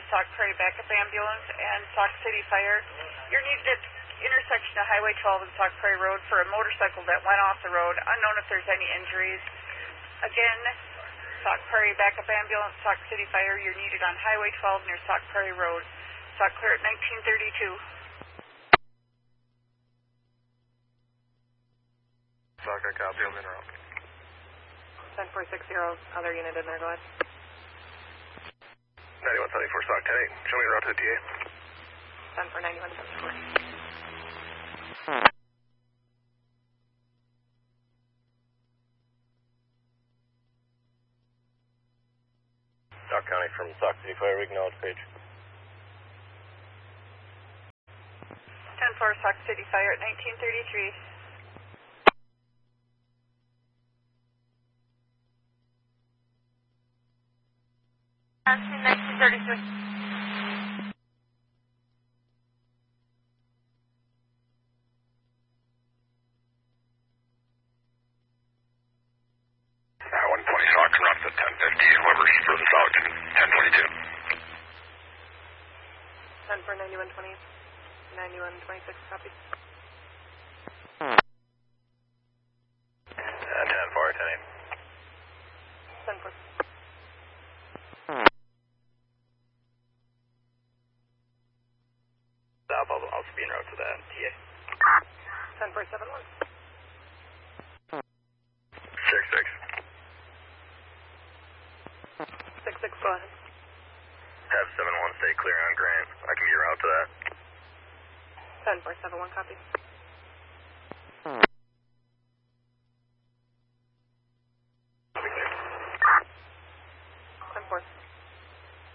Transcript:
Sauk Prairie Backup Ambulance and Sauk City Fire. You're needed at intersection of Highway 12 and Sauk Prairie Road for a motorcycle that went off the road. Unknown if there's any injuries. Again, Sauk Prairie Backup Ambulance, Sauk City Fire. You're needed on Highway 12 near Sauk Prairie Road. Sauk clear at 1932. Sauk, I copy. I'm in route. 10460, other unit in there, go ahead. 9174 Sauk 10-8. Show me the route to the TA. 10 for 9174. Sauk County from Sauk City Fire, acknowledge page. 10-4 Sauk City Fire at 1933. That's in 1933. Sauk, route to 1050, whoever's furthest out, 1022. 10 for 9120, 9126, copy. 10 for 10-8. 10 for. Stop, I'll be en route to that TA. 10 for 71. 6-6. 66, go ahead. Have 7-1 stay clear on Grant. I can be en route to that. 10 for 71, copy. 10 4.